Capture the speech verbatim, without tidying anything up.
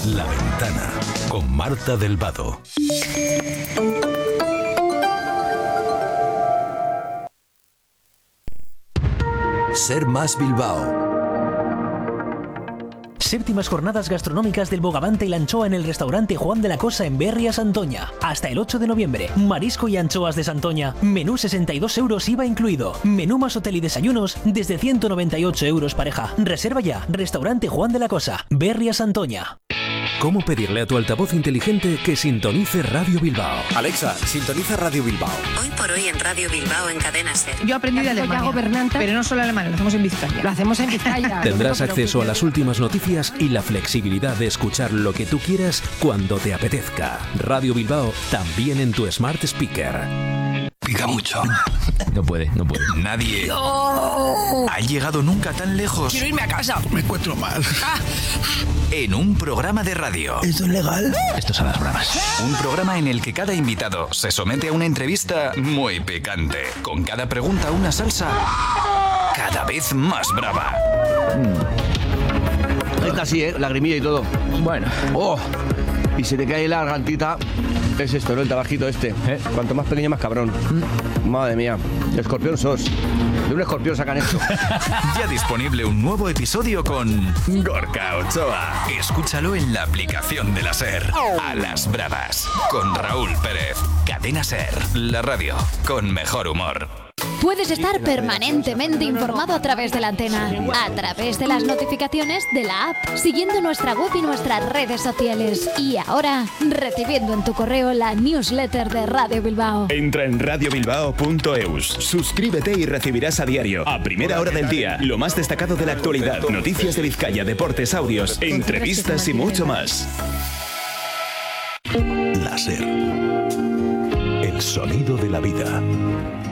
La Ventana, con Marta del Vado. Ser Más Bilbao. Séptimas jornadas gastronómicas del bogavante y la anchoa en el restaurante Juan de la Cosa en Berria, Santoña. Hasta el ocho de noviembre. Marisco y anchoas de Santoña. Menú sesenta y dos euros I V A incluido. Menú más hotel y desayunos desde ciento noventa y ocho euros pareja. Reserva ya. Restaurante Juan de la Cosa, Berria, Santoña. ¿Cómo pedirle a tu altavoz inteligente que sintonice Radio Bilbao? Alexa, sintoniza Radio Bilbao. Hoy por hoy en Radio Bilbao en Cadena Ser. Yo aprendí de Alemania, pero no solo alemán, lo hacemos en Vizcaya. Lo hacemos en Vizcaya. Tendrás acceso a las últimas noticias y la flexibilidad de escuchar lo que tú quieras cuando te apetezca. Radio Bilbao, también en tu Smart Speaker. Pica mucho. No puede, no puede. Nadie no. ha llegado nunca tan lejos. Quiero irme a casa. Me encuentro mal. En un programa de radio. ¿Esto es legal? Esto son las bravas. Un programa en el que cada invitado se somete a una entrevista muy picante. Con cada pregunta una salsa cada vez más brava. Mm. Esta sí, ¿eh? Lagrimilla y todo. Bueno. Oh. Y se te cae la gargantita. Es esto, ¿no? El tabajito este. ¿Eh? Cuanto más pequeño, más cabrón. Mm. Madre mía. Escorpión sos. De un escorpión sacan esto. Ya disponible un nuevo episodio con Gorka Ochoa. Escúchalo en la aplicación de la SER. A las bravas. Con Raúl Pérez. Cadena SER. La radio con mejor humor. Puedes estar permanentemente informado a través de la antena, a través de las notificaciones de la app, siguiendo nuestra web y nuestras redes sociales. Y ahora, recibiendo en tu correo la newsletter de Radio Bilbao. Entra en radio bilbao punto eus, suscríbete y recibirás a diario, a primera hora del día, lo más destacado de la actualidad, noticias de Vizcaya, deportes, audios, entrevistas y mucho más. La SER. El sonido de la vida.